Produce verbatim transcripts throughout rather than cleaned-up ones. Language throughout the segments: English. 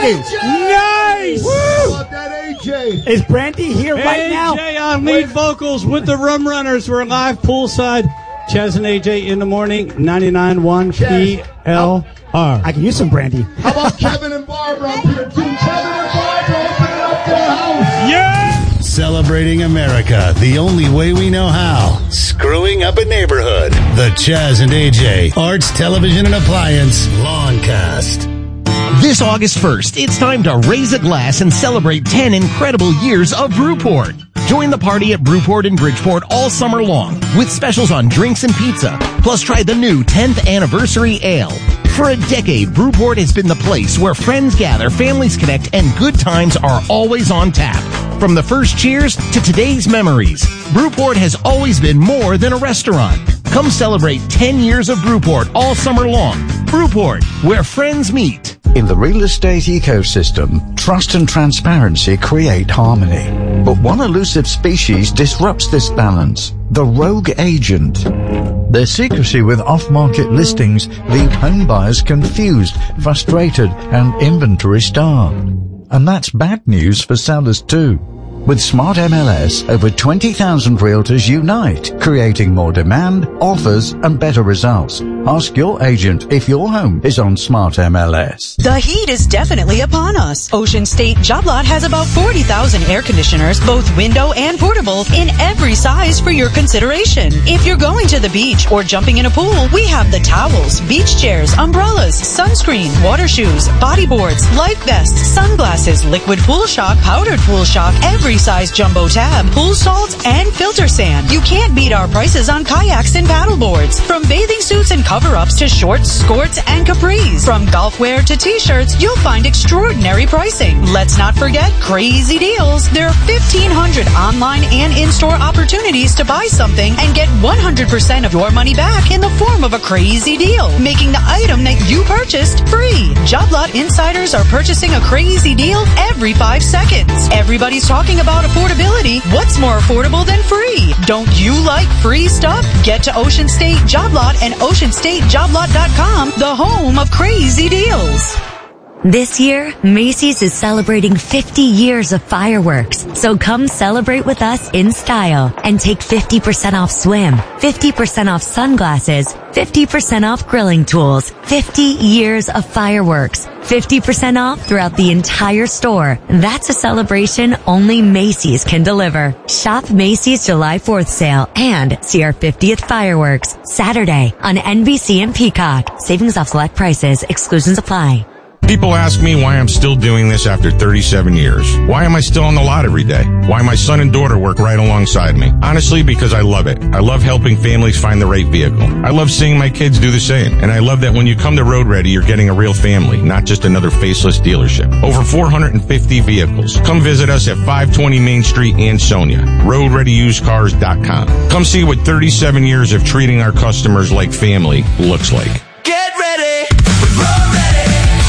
Nice! Woo! Love that A J. Is Brandy here right now? A J on lead vocals with the Rum Runners. We're live poolside. Chaz and A J in the morning, ninety-nine point one P L R. I can use some Brandy. How about Kevin and Barbara up here, too? Kevin and Barbara opening up their house. Yeah! Celebrating America the only way we know how. Screwing up a neighborhood. The Chaz and A J Arts, Television, and Appliance Lawncast. This August first, it's time to raise a glass and celebrate ten incredible years of Brewport. Join the party at Brewport in Bridgeport all summer long with specials on drinks and pizza. Plus, try the new tenth Anniversary Ale. For a decade, Brewport has been the place where friends gather, families connect, and good times are always on tap. From the first cheers to today's memories, Brewport has always been more than a restaurant. Come celebrate ten years of Brewport all summer long. Brewport, where friends meet. In the real estate ecosystem, trust and transparency create harmony. But one elusive species disrupts this balance: the rogue agent. Their secrecy with off-market listings leave home buyers confused, frustrated, and inventory-starved. And that's bad news for sellers too. With Smart M L S, over twenty thousand realtors unite, creating more demand, offers, and better results. Ask your agent if your home is on Smart M L S. The heat is definitely upon us. Ocean State Job Lot has about forty thousand air conditioners, both window and portable, in every size for your consideration. If you're going to the beach or jumping in a pool, we have the towels, beach chairs, umbrellas, sunscreen, water shoes, bodyboards, life vests, sunglasses, liquid pool shock, powdered pool shock, every size jumbo tab, pool salt, and filter sand. You can't beat our prices on kayaks and paddle boards. From bathing suits and cover-ups to shorts, skirts, and capris. From golf wear to t-shirts, you'll find extraordinary pricing. Let's not forget crazy deals. There are fifteen hundred online and in-store opportunities to buy something and get one hundred percent of your money back in the form of a crazy deal, making the item that you purchased free. Job Lot insiders are purchasing a crazy deal every five seconds. Everybody's talking about affordability. What's more affordable than free? Don't you like free stuff? Get to Ocean State Job Lot and ocean state job lot dot com, the home of crazy deals. This year, Macy's is celebrating fifty years of fireworks. So come celebrate with us in style and take fifty percent off swim, fifty percent off sunglasses, fifty percent off grilling tools, fifty years of fireworks, fifty percent off throughout the entire store. That's a celebration only Macy's can deliver. Shop Macy's July fourth sale and see our fiftieth fireworks Saturday on N B C and Peacock. Savings off select prices. Exclusions apply. People ask me why I'm still doing this after thirty-seven years. Why am I still on the lot every day? Why my son and daughter work right alongside me? Honestly, because I love it. I love helping families find the right vehicle. I love seeing my kids do the same. And I love that when you come to Road Ready, you're getting a real family, not just another faceless dealership. Over four hundred fifty vehicles. Come visit us at five twenty Main Street, Ansonia. road ready used cars dot com. Come see what thirty-seven years of treating our customers like family looks like. Get ready! Road Ready!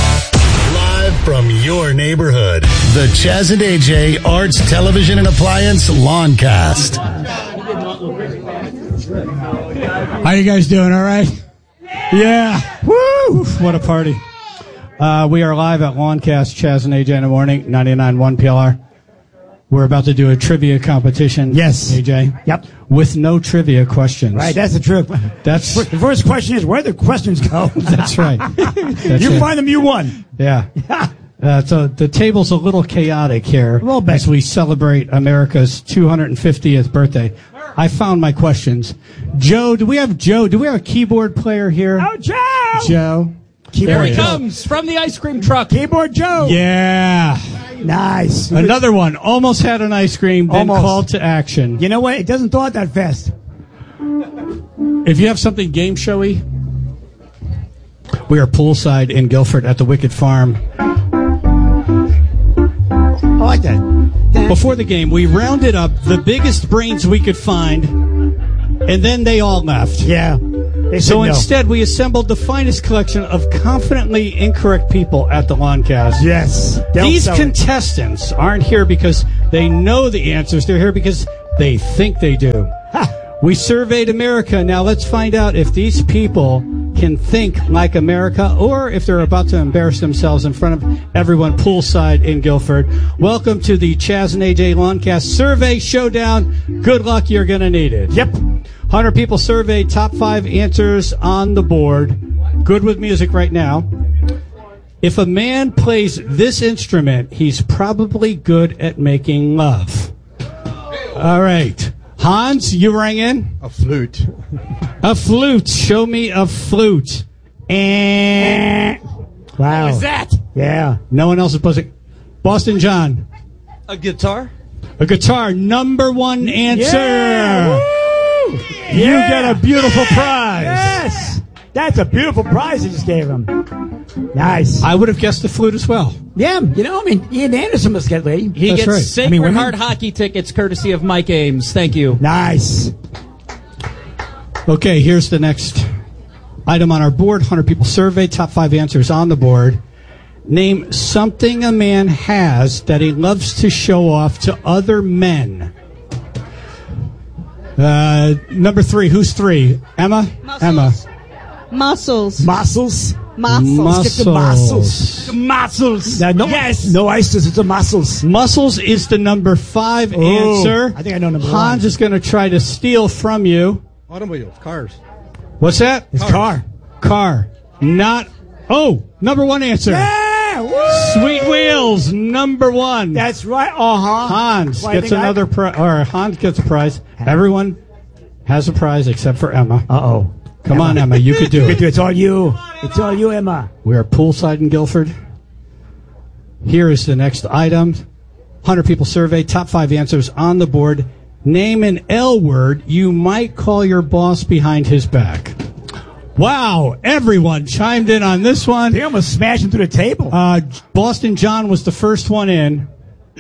From your neighborhood, the Chaz and A J Arts, Television, and Appliance Lawncast. How you guys doing? All right? Yeah. Woo! What a party. Uh, we are live at Lawncast, Chaz and A J in the morning, ninety-nine point one P L R. We're about to do a trivia competition. Yes. A J. Yep. With no trivia questions. Right, that's the trick. That's the first question is where the questions go. That's right. That's you it. find them, you won. Yeah. Uh, so the table's a little chaotic here a little bit. as we celebrate America's two hundred fiftieth birthday. I found my questions. Joe, do we have Joe? Do we have a keyboard player here? Oh, Joe! Joe. Keyboard Here he is. comes from the ice cream truck. Keyboard Joe. Yeah. Nice. Another one. Almost had an ice cream, then Almost. called to action. You know what? It doesn't thaw out that fast. If you have something game showy, we are poolside in Guilford at the Wicked Farm. I like that. Before the game, we rounded up the biggest brains we could find, and then they all left. Yeah. They So said no. instead, we assembled the finest collection of confidently incorrect people at the Lawncast. Yes. They'll These sell it. contestants aren't here because they know the answers. They're here because they think they do. Ha. We surveyed America. Now let's find out if these people can think like America, or if they're about to embarrass themselves in front of everyone poolside in Guilford. Welcome to the Chaz and A J Lawncast Survey Showdown. Good luck, you're going to need it. Yep. one hundred people surveyed, top five answers on the board. Good with music right now. If a man plays this instrument, he's probably good at making love. All right. Hans, you rang in? A flute. A flute. Show me a flute. And Wow. What was that? Yeah. no one else is buzzing. Boston John. A guitar? A guitar. Number one answer. Yeah. Woo! You Yeah. get a beautiful prize. Yes. That's a beautiful prize you just gave him. Nice. I would have guessed the flute as well. Yeah, you know, I mean, Ian Anderson must get lady. He That's gets right. Sacred I mean, women- Heart hockey tickets courtesy of Mike Ames. Thank you. Nice. Okay, here's the next item on our board. one hundred people surveyed, top five answers on the board. Name something a man has that he loves to show off to other men. Uh, number three, who's three? Emma? Muscles. Emma. Muscles. Muscles. Muscles. Get the muscles. Muscles. Now, no, Yes. no ices, it's the muscles. Muscles is the number five Oh, answer. I think I know number Hans one. is going to try to steal from you. Automobiles, cars. What's that? It's car. Car. Not. Oh, number one answer. Yeah! Woo! Sweet Wheels, number one. That's right. Uh-huh. Hans Well, I gets think I- another prize, or Hans gets a prize. Everyone has a prize except for Emma. Uh-oh. Come on, Emma, you could do You it. could do it. It's all you. It's all you, Emma. We are poolside in Guilford. Here is the next item. one hundred people surveyed, top five answers on the board. Name an L word you might call your boss behind his back. Wow, everyone chimed in on this one. They almost smashed him through the table. Uh, Boston John was the first one in.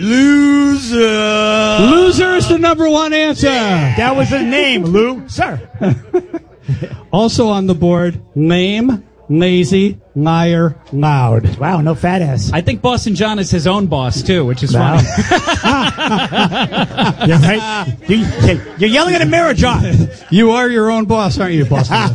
Loser. Loser is the number one answer. That was his name, Lou. Sir. Also on the board, lame, lazy, liar, loud. Wow, no fat ass. I think Boston John is his own boss, too, which is Wow. funny. You're right. You, you're yelling at a mirror, John. You are your own boss, aren't you, Boston?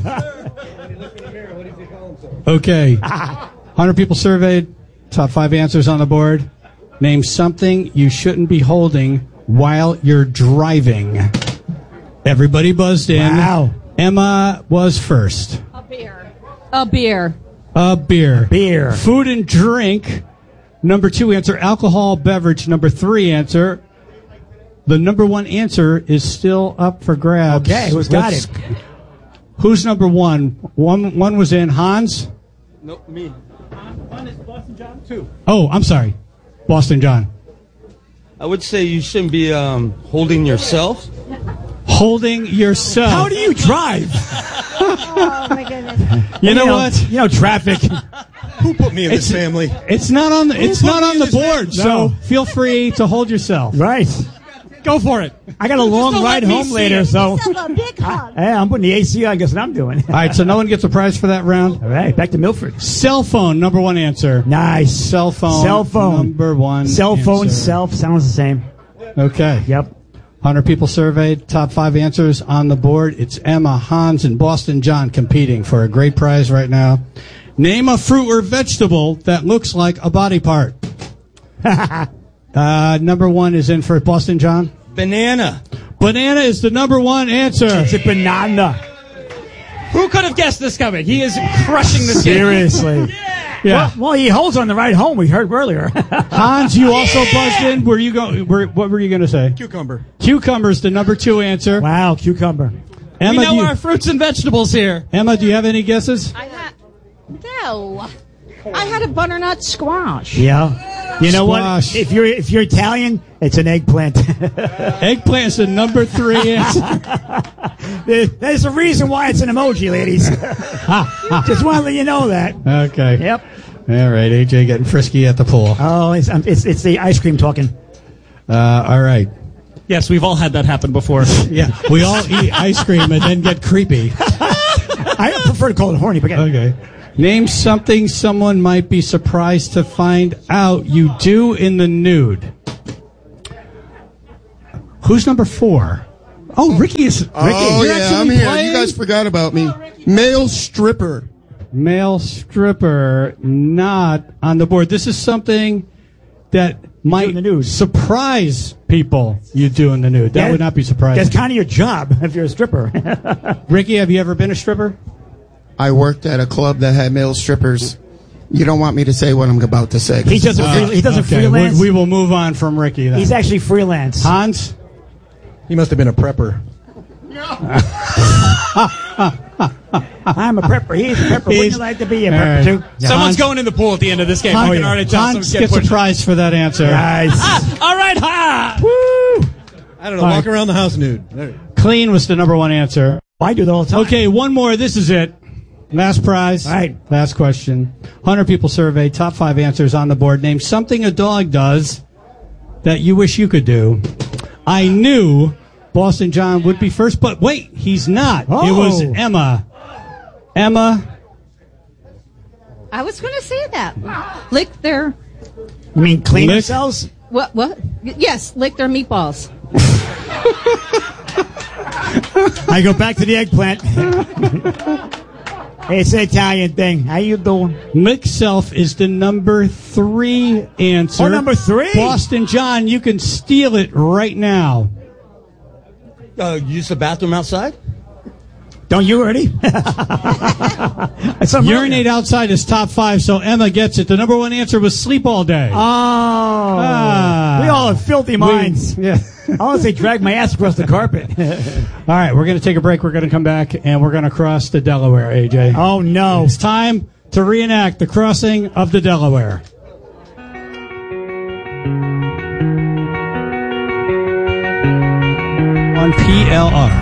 Okay. one hundred people surveyed, top five answers on the board. Name something you shouldn't be holding while you're driving. Everybody buzzed in. Wow. Emma was first. A beer. A beer. A beer. Beer. Food and drink. Number two answer, alcohol beverage. Number three answer, the number one answer is still up for grabs. Okay, who's got Let's- it? Who's number one? One one was in. Hans? No, me. One is Boston John, two. Oh, I'm sorry. Boston John. I would say you shouldn't be um, holding yourself. Holding yourself. How do you drive? Oh, my goodness. You know what? You know, traffic. Who put me in It's- this family? It's not on the it's put not me on in the this board, band? so No. feel free to hold yourself. Right. Go for it. I got a long don't ride let me home see later, it. so. Yourself a big hug. Hey, I'm putting the A C on. Guess what I'm doing? All right, so no one gets a prize for that round. All right, back to Milford. Cell phone, number one answer. Nice. Cell phone. Cell phone. Number one. Cell phone, answer. self, sounds the same. Okay. Yep. one hundred people surveyed, top five answers on the board. It's Emma, Hans, and Boston John competing for a great prize right now. Name a fruit or vegetable that looks like a body part. uh, number one is in for Boston John. Banana. Banana is the number one answer. It's a banana. Who could have guessed this coming? He is crushing this game. Seriously. Yeah. Well, well, he holds on the ride home. We heard earlier. Hans, you also buzzed in. Were you go? Were, what were you going to say? Cucumber. Cucumber's the number two answer. Wow, cucumber. Emma, we know do you, our fruits and vegetables here. Emma, do you have any guesses? I had, no. I had a butternut squash. Yeah. You know Squash. what? If you're if you're Italian, it's an eggplant. Eggplant is the number three answer. There's a reason why it's an emoji, ladies. Just want to let you know that. Okay. Yep. All right, A J getting frisky at the pool. Oh, it's um, it's, it's the ice cream talking. Uh, all right. Yes, we've all had that happen before. Yeah, we all eat ice cream and then get creepy. I prefer to call it horny, but get Okay. Name something someone might be surprised to find out you do in the nude. Who's number four? Oh, Ricky is. Ricky, Oh, you're yeah, actually I'm here. playing? You guys forgot about me. Male stripper. Male stripper not on the board. This is something that might surprise people you do in the nude. That Yeah, would not be surprising. That's kind of your job if you're a stripper. Ricky, have you ever been a stripper? I worked at a club that had male strippers. You don't want me to say what I'm about to say. He doesn't. free, he doesn't Okay, freelance. We, we will move on from Ricky then. He's actually freelance. Hans? He must have been a prepper. I'm a prepper. He's a prepper. Wouldn't you like to be a prepper right. too? Someone's going in the pool at the end of this game. I Hans, can already tell Hans someone's getting gets a pushed. prize for that answer. Nice. Ah, all right, ha! Woo! I don't know. All Walk right. around the house nude. There. Clean was the number one answer. I do the whole time. Okay, one more. This is it. Last prize. All right. Last question. one hundred people survey. Top five answers on the board. Name something a dog does that you wish you could do. I knew Boston John would be first, but wait, he's not. Oh. It was Emma. Emma. I was going to say that. Lick their... You mean clean Lick- themselves? What? What? Yes, lick their meatballs. I go back to the eggplant. Hey, it's an Italian thing. How you doing? Lick self is the number three answer. Oh, number three? Boston John, you can steal it right now. Uh, use the bathroom outside? Don't you already? Urinate outside is top five, so Emma gets it. The number one answer was sleep all day. Oh. Ah. We all have filthy minds. We- yeah. I want to say drag my ass across the carpet. All right, we're going to take a break. We're going to come back, and we're going to cross the Delaware, A J. Oh, no. It's time to reenact the crossing of the Delaware. On P L R.